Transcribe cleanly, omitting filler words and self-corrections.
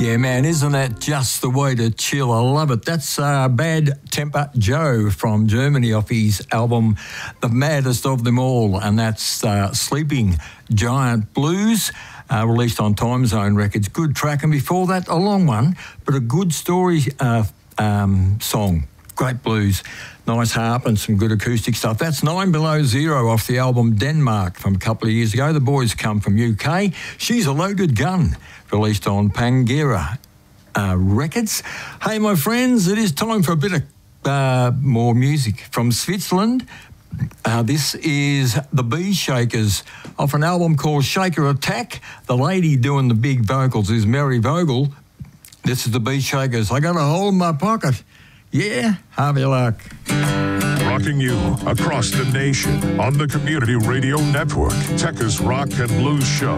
Yeah, man, isn't that just the way to chill? I love it. That's Bad Temper Joe from Germany off his album The Maddest of Them All, and that's Sleeping Giant Blues, released on Time Zone Records. Good track, and before that, a long one, but a good story song. Great blues, nice harp and some good acoustic stuff. That's 9 Below Zero off the album Denmark from a couple of years ago. The boys come from UK. She's a Loaded Gun, released on Pangera Records. Hey, my friends, it is time for a bit of more music from Switzerland. This is the Bee Shakers off an album called Shaker Attack. The lady doing the big vocals is Mary Vogel. This is the Bee Shakers. I got a hole in my pocket. Yeah, have your luck. Rocking you across the nation on the Community Radio Network, Tekka's Rock and Blues Show.